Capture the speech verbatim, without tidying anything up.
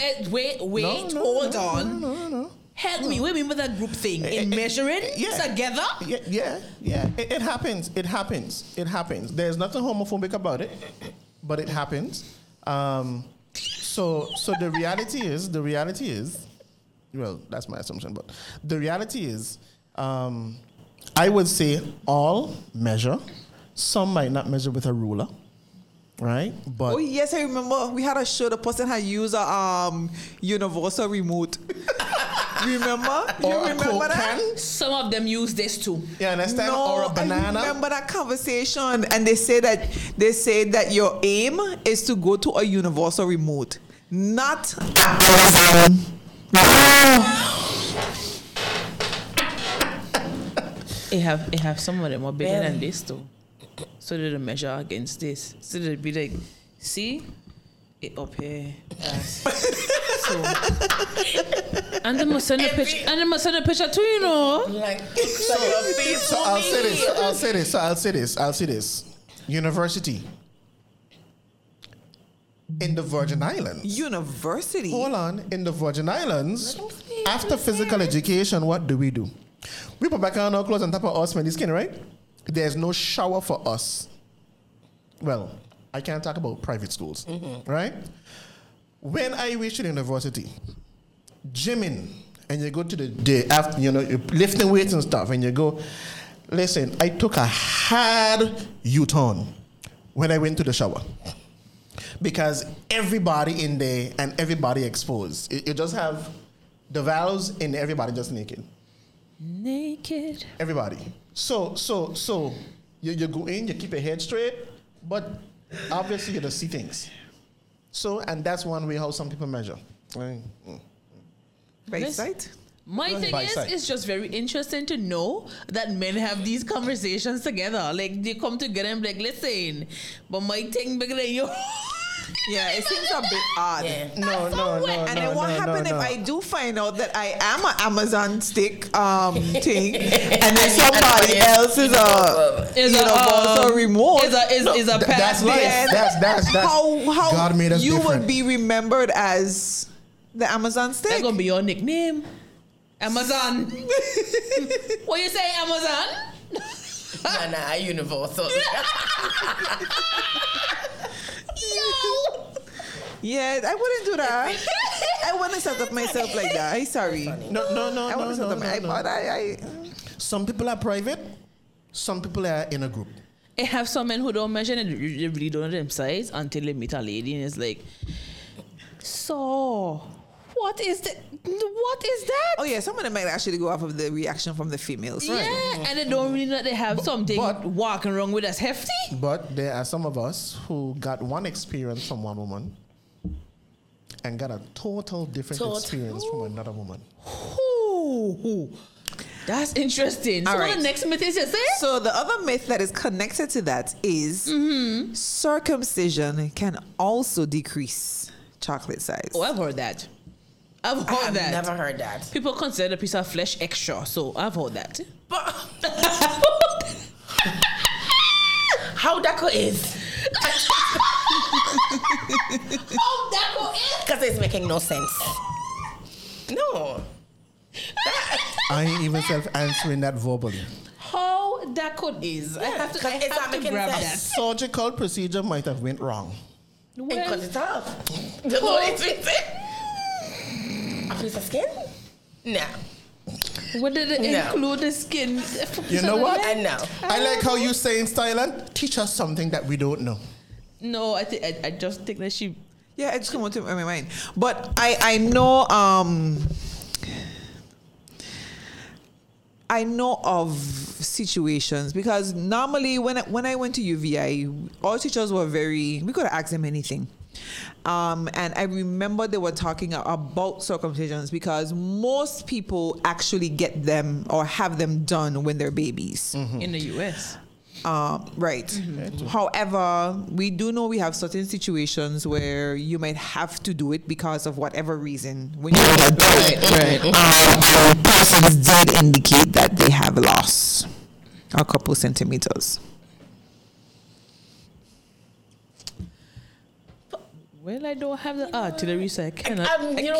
eh, wait, wait, No, no, hold no, on. No, no, no. Help me. What do you mean with that group thing? In measuring yeah. together? Yeah, yeah, yeah. It, it happens. It happens. It happens. There's nothing homophobic about it, but it happens. Um, so, so the reality is, the reality is, well, that's my assumption, but the reality is, um, I would say all measure. Some might not measure with a ruler. Right, but oh yes, I remember we had a show. The person had used a um universal remote. Remember? You or a remember Coke that? can. Some of them use this too. You understand? No, or a banana. I remember that conversation, and they say that they say that your aim is to go to a universal remote, not Amazon. It have it have some of them are bigger than this too. So they measure against this. So they'd be like, see, it up here. Yes. So, and they must send a picture. And they must send a picture too, you know. Like, So, so I'll say this. I'll say this. So I'll say this. I'll say this. University in the Virgin Islands. University. Hold on. In the Virgin Islands, after physical education, what do we do? We put back on our clothes on top of our smelly skin, right? There's no shower for us. Well, I can't talk about private schools, mm-hmm. right? When I reached the university, gymming, and you go to the day after, you know, you're lifting weights and stuff, and you go, listen, I took a hard U-turn when I went to the shower. Because everybody in there and everybody exposed. You, you just have the valves and everybody just naked. Naked. Everybody. So, so, so, you, you go in, you keep your head straight, but obviously you don't see things. So, and that's one way how some people measure. Right? Mm. By This- sight. My Go ahead. thing By is, sight. it's just very interesting to know that men have these conversations together. Like, they come together and be like, listen, but my thing bigger than you. Yeah, it seems a bit odd. Yeah. No, no, no, And no, then what no, happened no, if no. I do find out that I am an Amazon stick um thing, and then somebody else is a Is a, universal um, remote? Is a, is, is a Th- pass that's life. there. That's, that's, that's. how how God made us you different. would be remembered as the Amazon That's stick? gonna be your nickname. Amazon. What you say, Amazon? Nah, nah, universal. Yo. Yeah, I wouldn't do that. I wouldn't set up myself like that. I'm sorry. No, no, no, I no, wouldn't set no, up my. no, But no. I, I Some people are private. Some people are in a group. I have some men who don't measure and they really don't know them size until they meet a lady and it's like, so what is that? What is that? oh yeah, some of them might actually go off of the reaction from the females. Yeah, and they don't really know they have something but- walking around with that's hefty. But there are some of us who got one experience from one woman and got a total different Total. experience from another woman. Ooh, that's interesting. All so what right. the next myth is you say? So the other myth that is connected to that is circumcision can also decrease chocolate size. Oh, I've heard that. I've heard I've that. never heard that. People consider a piece of flesh extra, so I've heard that. But how Daco is? Oh, that go in. Because it's making no sense. No. I ain't even self-answering that verbally. How that code is. I have to, I it's have not to making grab sense. Surgical procedure might have went wrong. that. And cut Well, it off. That's what it's it. A piece of skin? No. what did it No. include the skin? You know what? I know. I like how you say in Thailand, teach us something that we don't know. No, I think I, I just think that she. Yeah, it just came to my mind. But I, I know um I know of situations because normally when I, when I went to U V I, all teachers were very, we could ask them anything. Um, and I remember they were talking about circumcisions because most people actually get them or have them done when they're babies. In the U S. Um, right. However, we do know we have certain situations where you might have to do it because of whatever reason. When you're an adult, right. um, persons did indicate that they have lost a couple centimeters. Well, I don't have the artillery, so I cannot. Um, I you know,